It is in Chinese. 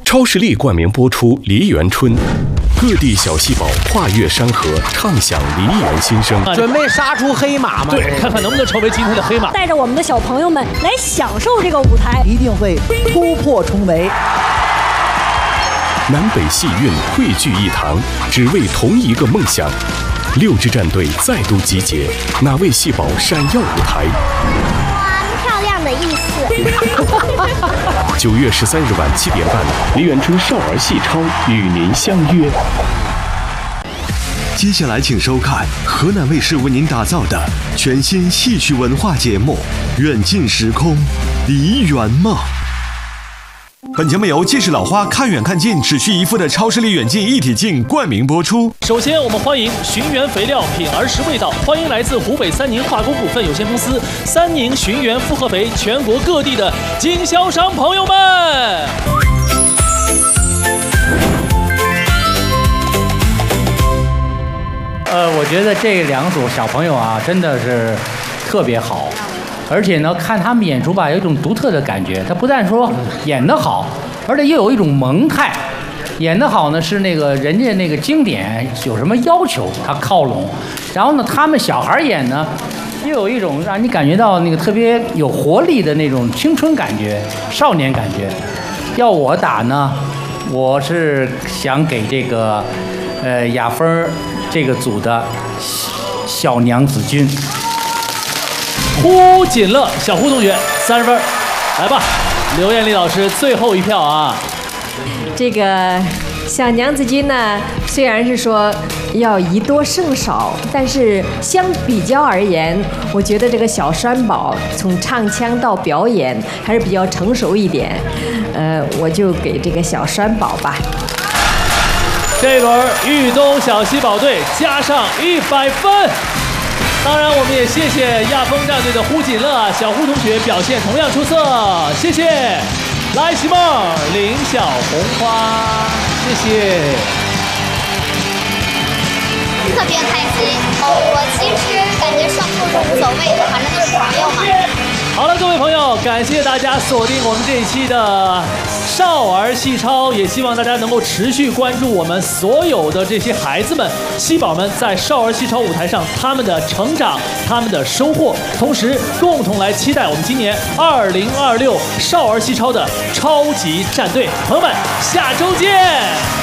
超视力冠名播出《梨园春》，各地小细胞跨越山河，唱响梨园心声。 准备杀出黑马吗？ 对，看看能不能成为今天的黑马。 带着我们的小朋友们来享受这个舞台， 一定会突破重围。 南北戏韵汇聚一堂，只为同一个梦想。6支战队再度集结，哪位细胞闪耀舞台？ 漂亮的意思。 9月13日晚7点半，梨园春少儿戏超与您相约。 接下来请收看河南卫视为您打造的全新戏曲文化节目《远近时空梨园梦》。本节目由济世老花看远看近只需一副的超视力远近一体镜冠名播出。 首先，我们欢迎寻源肥料品儿时味道，欢迎来自湖北三宁化工股份有限公司三宁寻源复合肥全国各地的经销商朋友们。 我觉得这两组小朋友啊，真的是特别好。而且呢，看他们演出吧，有一种独特的感觉。他不但说演得好，而且又有一种萌态。演得好呢，是那个人家那个经典有什么要求，他靠拢。然后呢，他们小孩演呢，又有一种让你感觉到那个特别有活力的那种青春感觉、少年感觉。要我打呢，我是想给这个雅芬这个组的小娘子军。 胡锦乐，小胡同学30分，来吧，刘艳丽老师最后一票啊。 这个小娘子军呢，虽然是说要宜多胜少，但是相比较而言，我觉得这个小栓宝从唱腔到表演还是比较成熟一点，我就给这个小栓宝吧。 这一轮豫东小戏宝队加上100分。当然，我们也谢谢亚风战队的胡锦乐、小胡同学表现同样出色，谢谢。来，喜梦领小红花，谢谢。 特别开心我其实感觉胜负是无所谓的，反正都是朋友嘛。 好了，各位朋友，感谢大家锁定我们这一期的少儿戏超，也希望大家能够持续关注我们所有的这些孩子们、戏宝们在少儿戏超舞台上他们的成长、他们的收获，同时共同来期待我们今年2026少儿戏超的超级战队。朋友们，下周见。